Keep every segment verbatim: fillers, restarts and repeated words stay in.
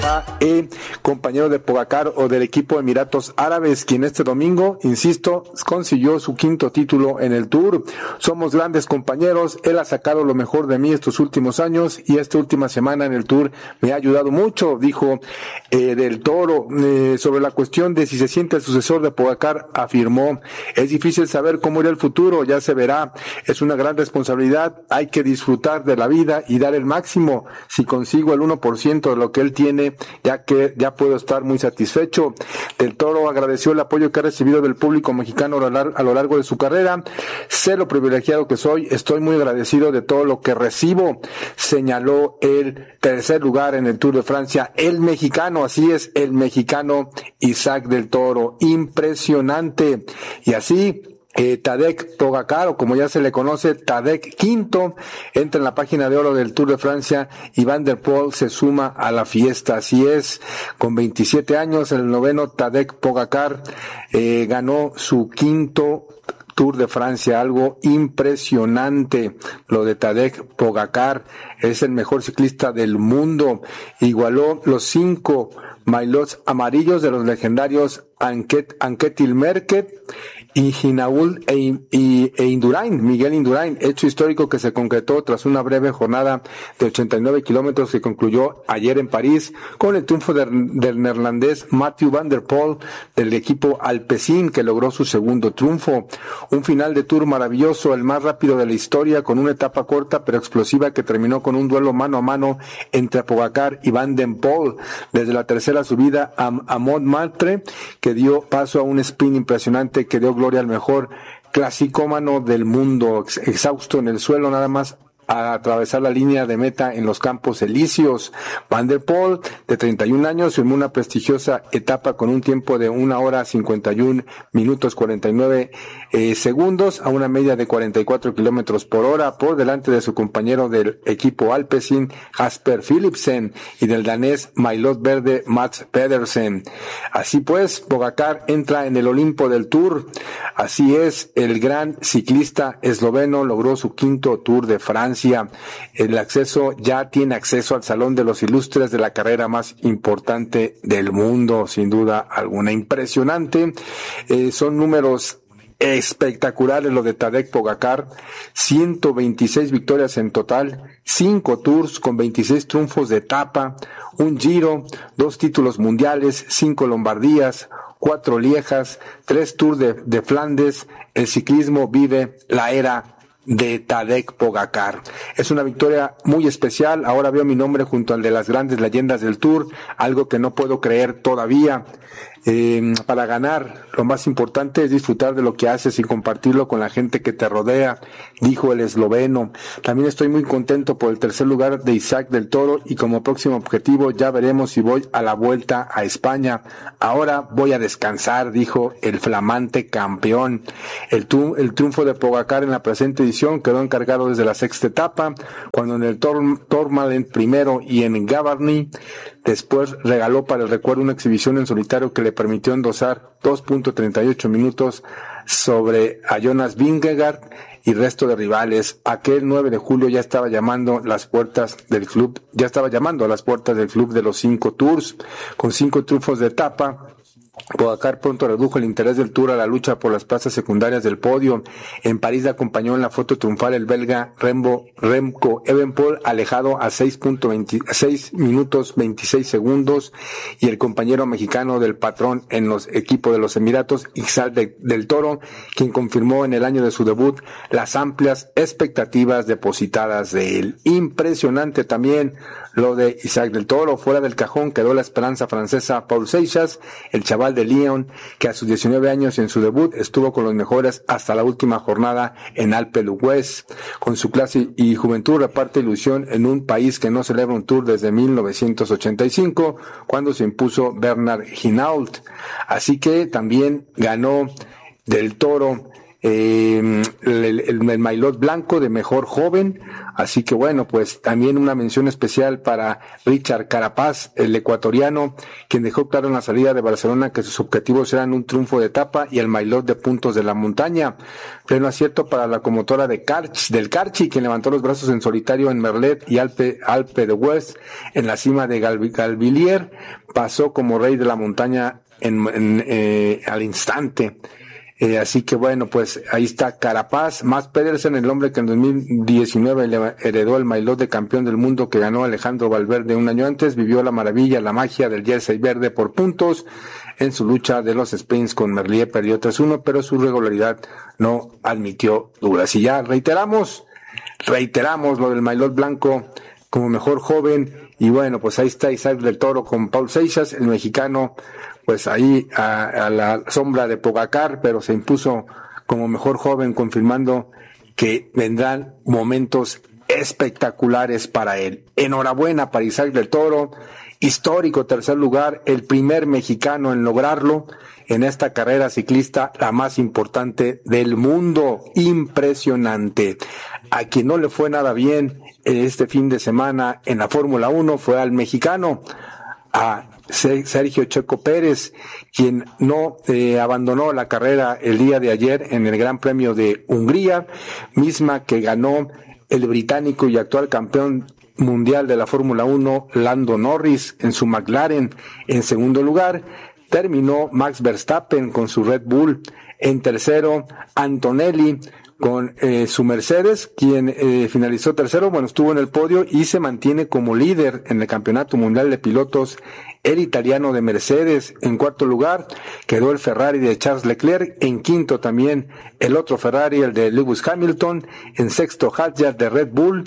Eh, compañero de Pogacar o del equipo Emiratos Árabes, quien este domingo, insisto, consiguió su quinto título en el Tour. Somos grandes compañeros, él ha sacado lo mejor de mí estos últimos años y esta última semana en el Tour me ha ayudado mucho, dijo eh, Del Toro. Eh, sobre la cuestión de si se siente el sucesor de Pogacar, afirmó: es difícil saber cómo irá el futuro, ya se verá, es una gran responsabilidad, hay que disfrutar de la vida y dar el máximo. Si consigo el uno por ciento de lo que él tiene, ya que ya puedo estar muy satisfecho. Del Toro agradeció el apoyo que ha recibido del público mexicano a lo largo de su carrera. Sé lo privilegiado que soy, estoy muy agradecido de todo lo que recibo. Señaló el tercer lugar en el Tour de Francia, el mexicano, así es, el mexicano Isaac Del Toro. Impresionante. Y así, Eh, Tadej Pogacar, o como ya se le conoce, Tadej quinto, entra en la página de oro del Tour de Francia y Van der Poel se suma a la fiesta. Así es, con veintisiete años, el noveno Tadej Pogacar eh, ganó su quinto Tour de Francia, algo impresionante lo de Tadej Pogacar, es el mejor ciclista del mundo, igualó los cinco mailots amarillos de los legendarios Anquet, Anquetil Merket y Hinault e, y, e Indurain, Miguel Indurain, hecho histórico que se concretó tras una breve jornada de ochenta y nueve kilómetros que concluyó ayer en París con el triunfo de, del neerlandés Mathieu van der Poel del equipo Alpecin, que logró su segundo triunfo. Un final de Tour maravilloso, el más rápido de la historia, con una etapa corta pero explosiva que terminó con un duelo mano a mano entre Pogacar y Van der Poel desde la tercera subida a, a Montmartre, que dio paso a un sprint impresionante que dio gloria al mejor clasicómano del mundo, exhausto en el suelo nada más a atravesar la línea de meta en los Campos Elíseos. Van der Poel, de treinta y un años, firmó una prestigiosa etapa con un tiempo de una hora cincuenta y un minutos cuarenta y nueve eh, segundos a una media de cuarenta y cuatro kilómetros por hora por delante de su compañero del equipo Alpecin, Jasper Philipsen, y del danés Maillot Verde, Mats Pedersen. Así pues, Pogacar entra en el Olimpo del Tour. Así es, el gran ciclista esloveno logró su quinto Tour de Francia. El acceso, ya tiene acceso al Salón de los Ilustres de la carrera más importante del mundo, sin duda alguna. Impresionante, eh, son números espectaculares lo de Tadej Pogacar, ciento veintiséis victorias en total, cinco tours con veintiséis triunfos de etapa, un Giro, dos títulos mundiales, cinco Lombardías, cuatro Liejas, tres Tours de, de Flandes. El ciclismo vive la era de Tadej Pogacar. Es una victoria muy especial. Ahora veo mi nombre junto al de las grandes leyendas del Tour, algo que no puedo creer todavía. Eh, para ganar, lo más importante es disfrutar de lo que haces y compartirlo con la gente que te rodea, dijo el esloveno. También estoy muy contento por el tercer lugar de Isaac Del Toro y como próximo objetivo ya veremos si voy a la Vuelta a España. Ahora voy a descansar, dijo el flamante campeón. El, tu, el triunfo de Pogacar en la presente edición quedó encargado desde la sexta etapa, cuando en el Tor- Tourmalet primero y en Gavarnie después regaló para el recuerdo una exhibición en solitario que le permitió endosar dos punto treinta y ocho minutos sobre a Jonas Vingegaard y resto de rivales. Aquel nueve de julio ya estaba llamando las puertas del club, ya estaba llamando a las puertas del club de los cinco tours, con cinco triunfos de etapa. Pogacar pronto redujo el interés del Tour a la lucha por las plazas secundarias del podio. En París le acompañó en la foto triunfal el belga Rembo, Remco Evenepoel, alejado a seis minutos veintiséis segundos, y el compañero mexicano del patrón en los equipos de los Emiratos, Isaac de, del Toro, quien confirmó en el año de su debut las amplias expectativas depositadas de él. Impresionante también lo de Isaac Del Toro. Fuera del cajón quedó la esperanza francesa Paul Seixas, el chaval de Lyon, que a sus diecinueve años en su debut estuvo con los mejores hasta la última jornada en Alpe d'Huez. Con su clase y juventud reparte ilusión en un país que no celebra un Tour desde mil novecientos ochenta y cinco, cuando se impuso Bernard Hinault. Así que también ganó Del Toro eh, el, el, el maillot blanco de mejor joven. Así que bueno, pues también una mención especial para Richard Carapaz, el ecuatoriano, quien dejó claro en la salida de Barcelona que sus objetivos eran un triunfo de etapa y el maillot de puntos de la montaña. Pleno acierto para la locomotora de Karch, del Carchi, quien levantó los brazos en solitario en Merlet y Alpe, Alpe de West en la cima de Galvilliers. Pasó como rey de la montaña en, en, eh, al instante. Eh, así que bueno, pues ahí está Carapaz, Mads Pedersen, el hombre que en dos mil diecinueve le heredó el maillot de campeón del mundo que ganó Alejandro Valverde un año antes, vivió la maravilla, la magia del jersey verde por puntos. En su lucha de los sprints con Merlier perdió tres uno, pero su regularidad no admitió dudas. Y ya reiteramos, reiteramos lo del maillot blanco como mejor joven. Y bueno, pues ahí está Isaac del Toro con Paul Seixas, el mexicano, pues ahí a, a la sombra de Pogacar, pero se impuso como mejor joven, confirmando que vendrán momentos espectaculares para él. Enhorabuena para Isaac del Toro, histórico tercer lugar, el primer mexicano en lograrlo en esta carrera ciclista, la más importante del mundo. Impresionante. A quien no le fue nada bien este fin de semana en la Fórmula uno fue al mexicano, a Sergio Checo Pérez, quien no eh, abandonó la carrera el día de ayer en el Gran Premio de Hungría, misma que ganó el británico y actual campeón mundial de la Fórmula uno, Lando Norris, en su McLaren. En segundo lugar terminó Max Verstappen con su Red Bull. En tercero, Antonelli con eh, su Mercedes, quien eh, finalizó tercero, bueno, estuvo en el podio y se mantiene como líder en el Campeonato Mundial de Pilotos, el italiano de Mercedes. En cuarto lugar quedó el Ferrari de Charles Leclerc, en quinto también el otro Ferrari, el de Lewis Hamilton, en sexto Hadjar de Red Bull,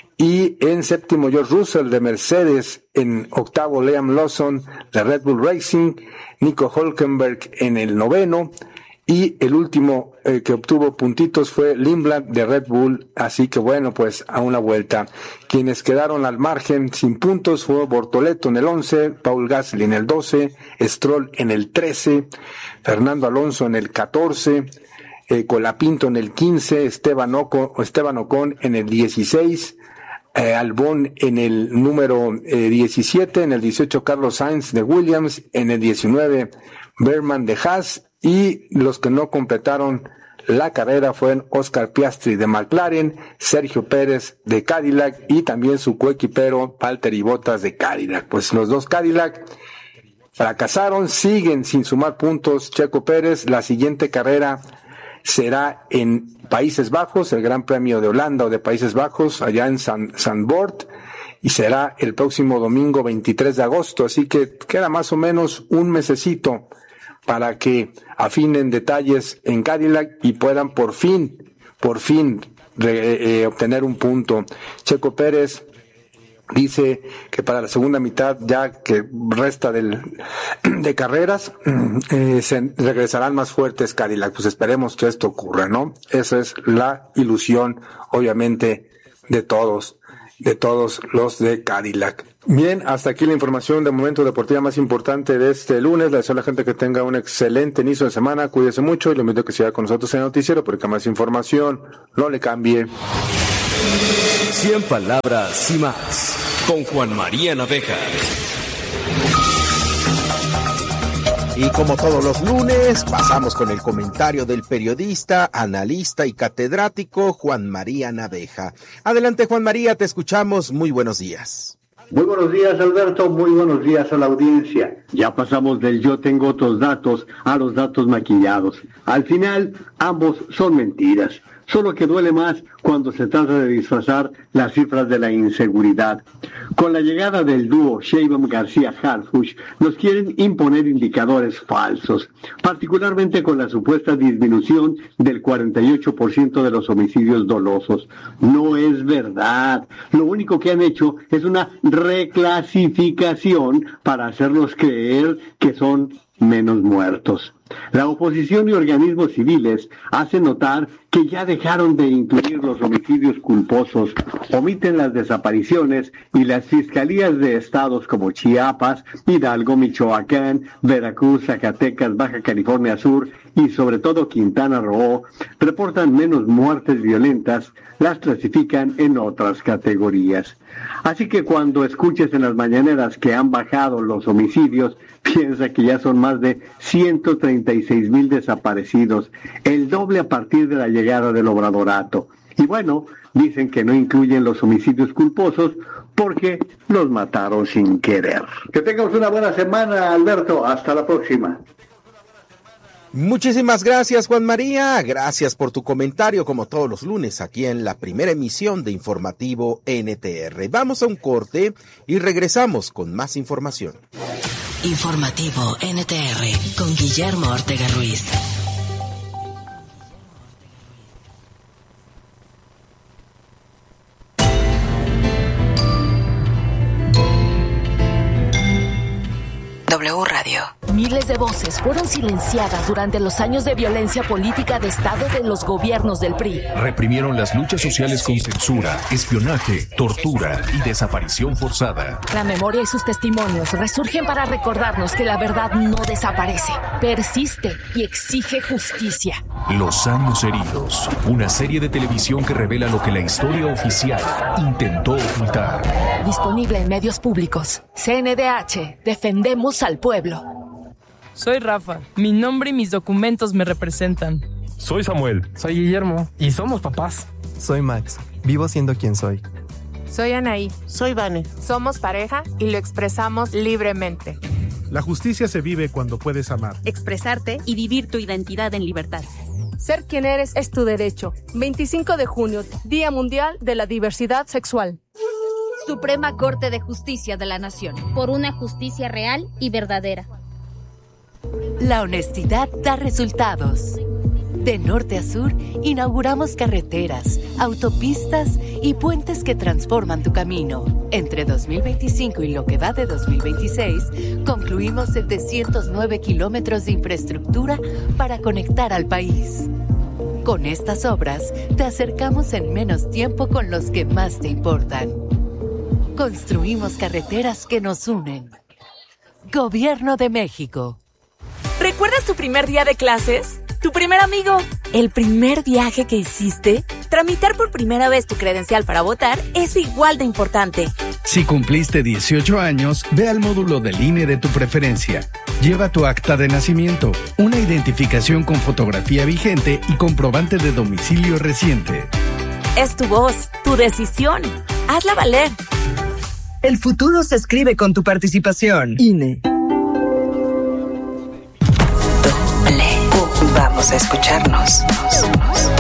y en séptimo George Russell de Mercedes, en octavo Liam Lawson de Red Bull Racing, Nico Hülkenberg en el noveno, y el último eh, que obtuvo puntitos fue Lindblad de Red Bull. Así que bueno, pues a una vuelta. Quienes quedaron al margen sin puntos fue Bortoleto en el once, Paul Gasly en el doce, Stroll en el trece, Fernando Alonso en el catorce, eh, Colapinto en el quince, Esteban Ocon, Esteban Ocon en el dieciséis, eh, Albon en el número eh, diecisiete, en el dieciocho Carlos Sainz de Williams, en el diecinueve Berman de Haas. Y los que no completaron la carrera fueron Oscar Piastri de McLaren, Sergio Pérez de Cadillac y también su coequipero Valtteri Bottas de Cadillac. Pues los dos Cadillac fracasaron, siguen sin sumar puntos. Checo Pérez, la siguiente carrera será en Países Bajos, el Gran Premio de Holanda o de Países Bajos, allá en San, Zandvoort, y será el próximo domingo veintitrés de agosto, así que queda más o menos un mesecito para que afinen detalles en Cadillac y puedan por fin, por fin re, eh, obtener un punto. Checo Pérez dice que para la segunda mitad, ya que resta del, de carreras, eh, se regresarán más fuertes Cadillac. Pues esperemos que esto ocurra, ¿no? Esa es la ilusión, obviamente, de todos, de todos los de Cadillac. Bien, hasta aquí la información de momento deportiva más importante de este lunes. Le deseo a la gente que tenga un excelente inicio de semana. Cuídese mucho y le invito a que siga con nosotros en el noticiero porque más información no le cambie. cien palabras y más con Juan María Naveja. Y como todos los lunes, pasamos con el comentario del periodista, analista y catedrático Juan María Naveja. Adelante, Juan María, te escuchamos. Muy buenos días. Muy buenos días, Alberto. Muy buenos días a la audiencia. Ya pasamos del yo tengo otros datos a los datos maquillados. Al final, ambos son mentiras. Solo que duele más cuando se trata de disfrazar las cifras de la inseguridad. Con la llegada del dúo Sheinbaum García Harfuch, nos quieren imponer indicadores falsos, particularmente con la supuesta disminución del cuarenta y ocho por ciento de los homicidios dolosos. No es verdad. Lo único que han hecho es una reclasificación para hacernos creer que son menos muertos. La oposición y organismos civiles hacen notar que ya dejaron de incluir los homicidios culposos, omiten las desapariciones y las fiscalías de estados como Chiapas, Hidalgo, Michoacán, Veracruz, Zacatecas, Baja California Sur y sobre todo Quintana Roo reportan menos muertes violentas, las clasifican en otras categorías. Así que cuando escuches en las mañaneras que han bajado los homicidios, piensa que ya son más de ciento treinta y seis mil desaparecidos, el doble a partir de la llegada del obradorato. Y bueno, dicen que no incluyen los homicidios culposos porque los mataron sin querer. Que tengamos una buena semana, Alberto. Hasta la próxima. Muchísimas gracias, Juan María. Gracias por tu comentario, como todos los lunes, aquí en la primera emisión de Informativo N T R. Vamos a un corte y regresamos con más información. Informativo N T R con Guillermo Ortega Ruiz. W Radio. Miles de voces fueron silenciadas durante los años de violencia política de Estado de los gobiernos del P R I. Reprimieron las luchas sociales con censura, espionaje, tortura y desaparición forzada. La memoria y sus testimonios resurgen para recordarnos que la verdad no desaparece, persiste y exige justicia. Los años heridos, una serie de televisión que revela lo que la historia oficial intentó ocultar. Disponible en medios públicos. C N D H, defendemos al pueblo. Soy Rafa, mi nombre y mis documentos me representan. Soy Samuel. Soy Guillermo y somos papás. Soy Max, vivo siendo quien soy. Soy Anaí. Soy Vane. Somos pareja y lo expresamos libremente. La justicia se vive cuando puedes amar, expresarte y vivir tu identidad en libertad. Ser quien eres es tu derecho. veinticinco de junio, Día Mundial de la Diversidad Sexual. Suprema Corte de Justicia de la Nación. Por una justicia real y verdadera. La honestidad da resultados. De norte a sur, inauguramos carreteras, autopistas y puentes que transforman tu camino. Entre dos mil veinticinco y lo que va de dos mil veintiséis, concluimos setecientos nueve kilómetros de infraestructura para conectar al país. Con estas obras, te acercamos en menos tiempo con los que más te importan. Construimos carreteras que nos unen. Gobierno de México. ¿Recuerdas tu primer día de clases? ¿Tu primer amigo? ¿El primer viaje que hiciste? Tramitar por primera vez tu credencial para votar es igual de importante. Si cumpliste dieciocho años, ve al módulo del I N E de tu preferencia. Lleva tu acta de nacimiento, una identificación con fotografía vigente y comprobante de domicilio reciente. Es tu voz, tu decisión. Hazla valer. El futuro se escribe con tu participación. I N E. Vamos a escucharnos.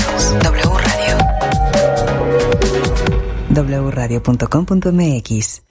W Radio. w radio punto com punto m x